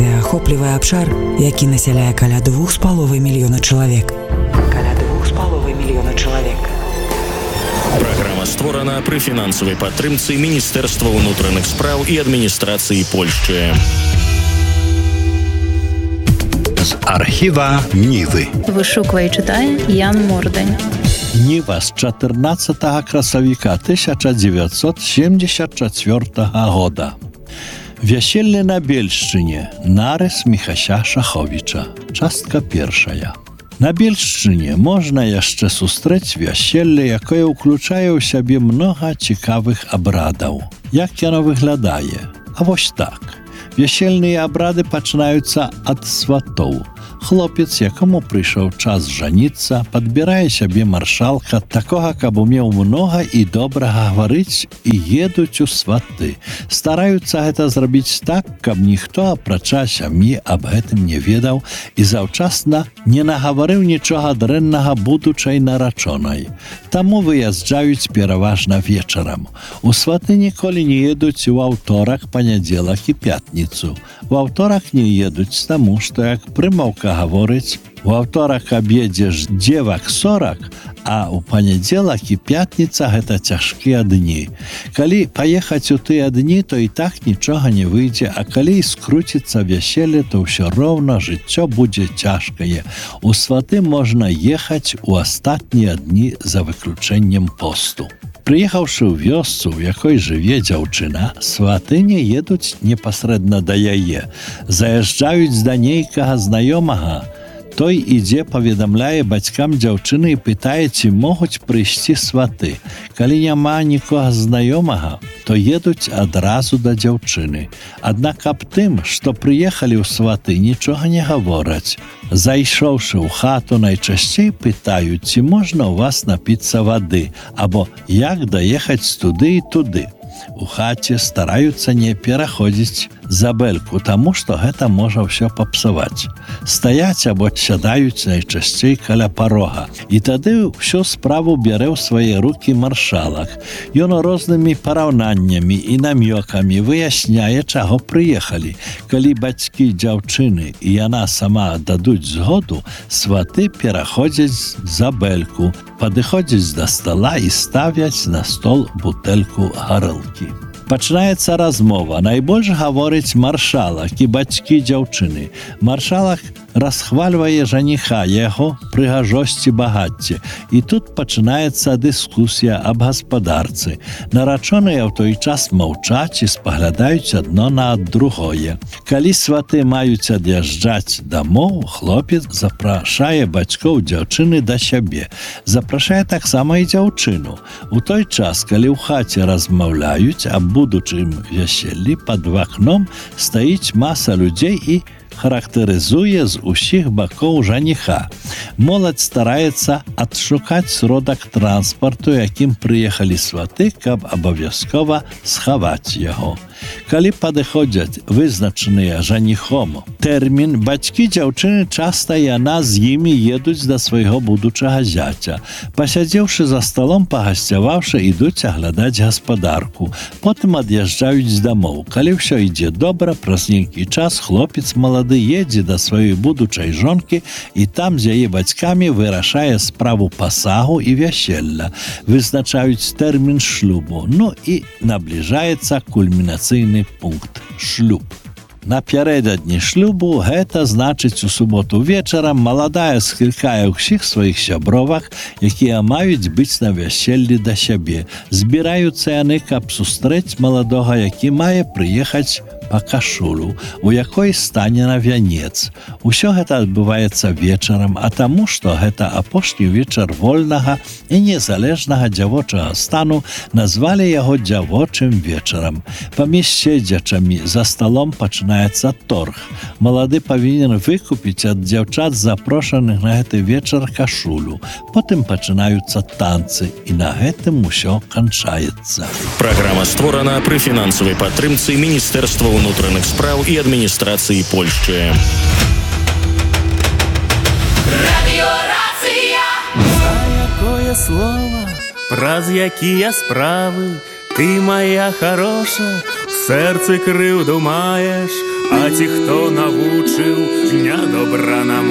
Станцыя ахоплівае абшар, які насяляе каля 2,5 мільёна чалавек. Праграма створана пры фінансавай падтрымцы Міністэрства ўнутраных спраў і адміністрацыі Польшчы. З архіва Нівы. Вышуквае і чытае Ян Мордань. Ніва з 14 красавіка 1974 года. Вяселле на Бельшчыне. Нарыс Міхася Шаховіча. Частка першая. На Бельшчыне можна яшчэ сустрэць вяселле, якое ўключае ў сябе многа цікавых абрадаў. Як яно выглядае? А вось так. Вясельныя абрады пачынаюцца ад сватоў. Хлопец, якому прыйшоў час жаніцца, падбірае сябе маршалка, такога, каб умеў многа і добрага гаварыць, і едуць у сваты. Стараюцца гэта зрабіць так, каб ніхто, апрача сям'і, аб гэтым не ведаў і заўчасна не нагаварыў нічога дрэннага будучай нарачонай. Таму выязджаюць пераважна вечарам. У сваты ніколі не едуць у аўторак, панядзелак і пятніцу. У аўторак не едуць, таму што, як прымаўка гаворыць, у аўторак аб'едзеш дзевак 40, а ў панядзелак і пятніца гэта цяжкія дні. Калі паехаць у тыя дні, то і так нічога не выйдзе, а калі і скруціцца вяселле, то ўсё роўна жыццё будзе цяжкае. У сваты можна ехаць у астатнія дні за выключэннем посту. Прыехаўшы ў вёсцу, у якой жыве дзяўчына, сваты не едуць непасрэдна да яе. Заязджаюць да нейкага знаёмага. Той ідзе, паведамляе бацькам дзяўчыны і пытае, ці могуць прыйсці сваты. Калі няма нікога знаёмага, то едуць адразу да дзяўчыны. Аднак аб тым, што прыехалі ў сваты, нічога не гавораць. Зайшоўшы ў хату, найчасцей пытаюць, ці можна ў вас напіцца вады, або як даехаць туды і туды. У хаце стараюцца не пераходзіць забэльку, таму што гэта можа ўсё папсаваць. Стаяць або сядаюць найчасцей каля парога. І тады ўсю справу бярэ ў свае рукі маршалак. Ён рознымі параўнаннямі і намёкамі выясняе, чаго прыехалі. Калі бацькі дзяўчыны і яна сама дадуць згоду, сваты пераходзяць забэльку, падыходзяць да стала і ставяць на стол бутэльку гарэлкі. Пачынаецца размова. Найбольш гаворыць маршалак і бацькі дзяўчыны. Маршалак расхвальвае жаніха, яго прыгажосці, багацце. І тут пачынаецца дыскусія аб гаспадарцы. Нарачоныя ў той час маўчаць і спаглядаюць адно на другое. Калі сваты маюць ад'язджаць дамоў, хлопец запрашае бацькоў дзяўчыны да сябе. Запрашае таксама і дзяўчыну. У той час, калі ў хаце размаўляюць аб будучым вяселлі, пад вакном стаіць маса людзей і характарызуе з усіх бакоў жаніха. Моладзь стараецца адшукаць сродак транспарту, якім прыехалі сваты, каб абавязкова схаваць яго. Калі падыходзяць вызначаныя жаніхом тэрмін, бацькі дзяўчыны часта яна з імі едуць да свайго будучага зяця. Пасядзеўшы за сталом, пагасцяваўшы, ідуць аглядаць гаспадарку. Потым ад'язджаюць дамоў. Калі ўсё ідзе добра, праз нейкі час хлопец малады едзе да сваёй будучай жонкі і там з яе бацькамі вырашае справу пасагу і вяселля. Вызначаюць тэрмін шлюбу. Ну і набліжаецца кульмінацыйны пункт – шлюб. Напярэдадні шлюбу, гэта значыць у суботу вечарам, маладая склікае ўсіх сваіх сябровак, якія маюць быць на вяселлі да сябе. Збіраюцца яны, каб сустрэць маладога, які мае прыехаць па кашулю, у якой стане на вянец. Усё гэта адбываецца вечарам, а таму, што гэта апошні вечар вольнага і незалежнага дзявочага стану, назвалі яго дзявочым вечарам. Паміж седзячамі за сталом пачынаецца торг. Малады павінен выкупіць ад дзяўчат запрошаных на гэты вечар кашулю. Потым пачынаюцца танцы, і на гэтым усё канчаецца. Праграма створана пры фінансавай падтрымцы Міністэрства ўнутраных спраў і адміністрацыі Польшчы. Радыёрацыя! За якое слова, праз якія справы, ты, моя хороша, в сэрцы крыўду маеш, а ті, хто навучив, нядобра нам